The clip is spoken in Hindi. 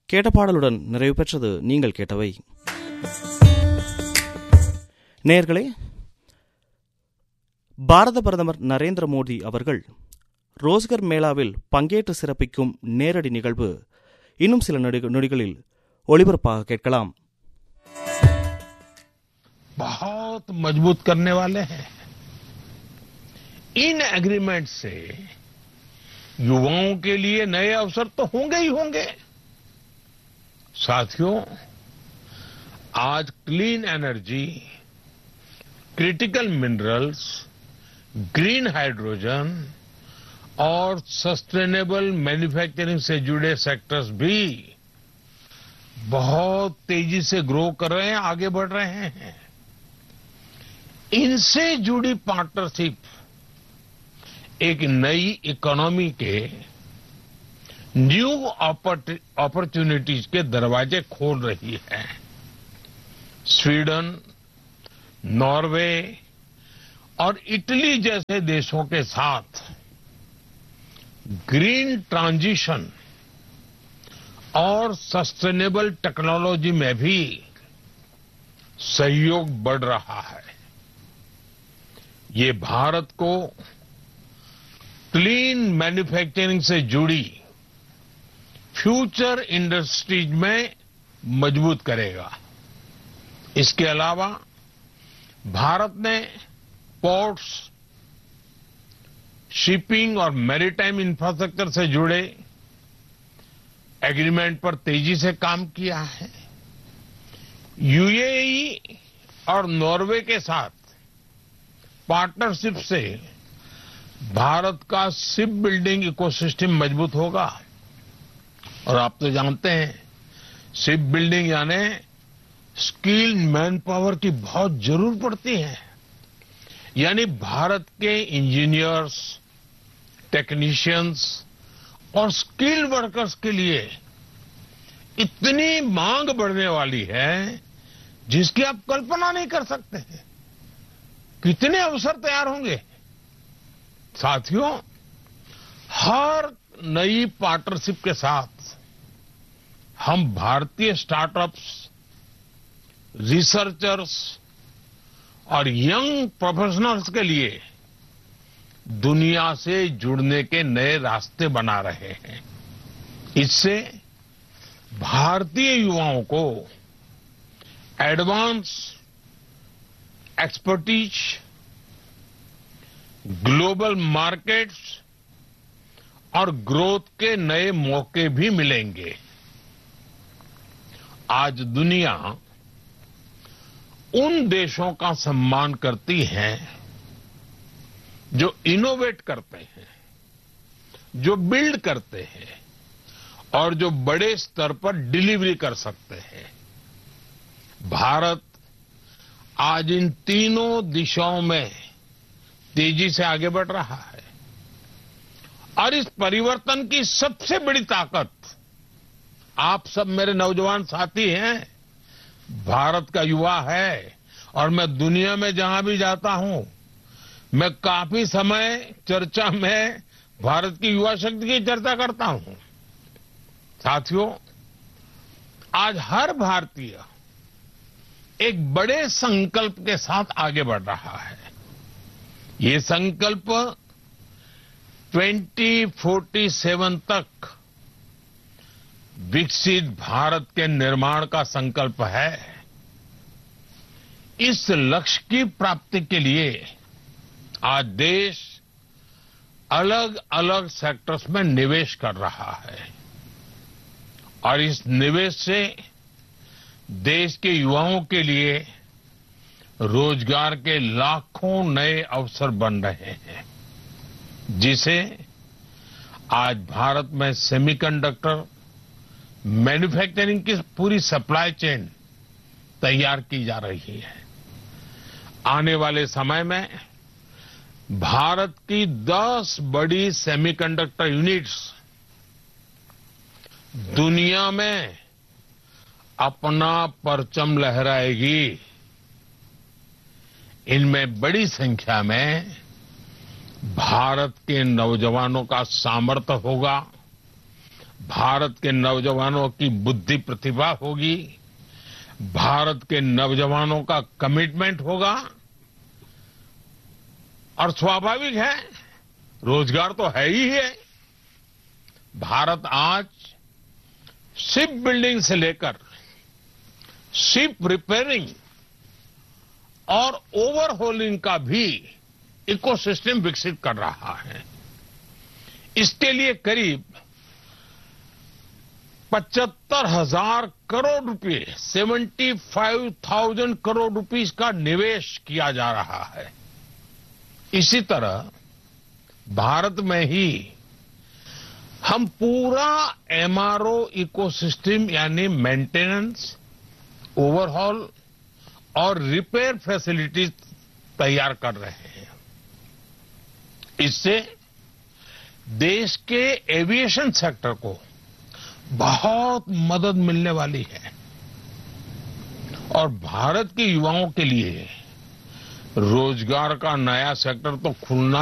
கேட்ட பாடலுடன் நிறைவு பெற்றது நீங்கள் கேட்டவை. நேயர்களே, பாரத பிரதமர் நரேந்திர மோடி அவர்கள் ரோஸ்கர் மேளாவில் பங்கேற்று சிறப்பிக்கும் நேரடி நிகழ்வு இன்னும் சில நொடிகளில் ஒளிபரப்பாக கேட்கலாம். बहुत मजबूत करने वाले हैं. इन एग्रीमेंट से युवाओं के लिए नए अवसर तो होंगे ही होंगे. साथियों, आज clean energy, critical minerals, green hydrogen और सस्टेनेबल मैन्युफैक्चरिंग से जुड़े सेक्टर्स भी बहुत तेजी से ग्रो कर रहे हैं, आगे बढ़ रहे हैं. इनसे जुड़ी पार्टनरशिप एक नई इकोनॉमी के न्यू अपॉर्चुनिटीज के दरवाजे खोल रही है. स्वीडन, नॉर्वे और इटली जैसे देशों के साथ ग्रीन ट्रांजिशन और सस्टेनेबल टेक्नोलॉजी में भी सहयोग बढ़ रहा है. ये भारत को क्लीन मैन्युफैक्चरिंग से जुड़ी फ्यूचर इंडस्ट्रीज में मजबूत करेगा. इसके अलावा भारत ने पोर्ट्स, शिपिंग और मैरीटाइम इंफ्रास्ट्रक्चर से जुड़े एग्रीमेंट पर तेजी से काम किया है. यूएई और नॉर्वे के साथ पार्टनरशिप से भारत का शिप बिल्डिंग इकोसिस्टम मजबूत होगा. और आप तो जानते हैं, शिप बिल्डिंग यानी स्किल्ड मैन पावर की बहुत जरूरत पड़ती है. यानी भारत के इंजीनियर्स, टेक्नीशियंस और स्किल्ड वर्कर्स के लिए इतनी मांग बढ़ने वाली है जिसकी आप कल्पना नहीं कर सकते हैं. कितने अवसर तैयार होंगे. साथियों, हर नई पार्टनरशिप के साथ हम भारतीय स्टार्टअप्स, रिसर्चर्स और यंग प्रोफेशनल्स के लिए दुनिया से जुड़ने के नए रास्ते बना रहे हैं. इससे भारतीय युवाओं को एडवांस एक्सपर्टीज, ग्लोबल मार्केट्स और ग्रोथ के नए मौके भी मिलेंगे. आज दुनिया उन देशों का सम्मान करती है जो इनोवेट करते हैं, जो बिल्ड करते हैं और जो बड़े स्तर पर डिलीवरी कर सकते हैं. भारत आज इन तीनों दिशाओं में तेजी से आगे बढ़ रहा है. और इस परिवर्तन की सबसे बड़ी ताकत आप सब मेरे नौजवान साथी हैं. भारत का युवा है. और मैं दुनिया में जहां भी जाता हूं, मैं काफी समय चर्चा में भारत की युवा शक्ति की चर्चा करता हूं. साथियों, आज हर भारतीय एक बड़े संकल्प के साथ आगे बढ़ रहा है. ये संकल्प 2047 तक विकसित भारत के निर्माण का संकल्प है. इस लक्ष्य की प्राप्ति के लिए आज देश अलग अलग सेक्टर्स में निवेश कर रहा है. और इस निवेश से देश के युवाओं के लिए रोजगार के लाखों नए अवसर बन रहे हैं, जिसे आज भारत में सेमीकंडक्टर मैन्युफैक्चरिंग की पूरी सप्लाई चेन तैयार की जा रही है. आने वाले समय में भारत की 10 बड़ी सेमीकंडक्टर यूनिट्स दुनिया में अपना परचम लहराएगी. इनमें बड़ी संख्या में भारत के नौजवानों का सामर्थ्य होगा, भारत के नौजवानों की बुद्धि प्रतिभा होगी, भारत के नौजवानों का कमिटमेंट होगा और स्वाभाविक है रोजगार तो है ही है। भारत आज शिप बिल्डिंग से लेकर शिप रिपेयरिंग और ओवरहोलिंग का भी इकोसिस्टम विकसित कर रहा है। इसके लिए करीब 75,000 करोड़ रुपए 75,000 करोड़ रुपीस का निवेश किया जा रहा है। इसी तरह भारत में ही हम पूरा एमआरओ इकोसिस्टम यानी मेंटेनेंस, ओवरहॉल और रिपेयर फैसिलिटीज तैयार कर रहे हैं। इससे देश के एविएशन सेक्टर को बहुत मदद मिलने वाली है और भारत के युवाओं के लिए रोजगार का नया सेक्टर तो खुलना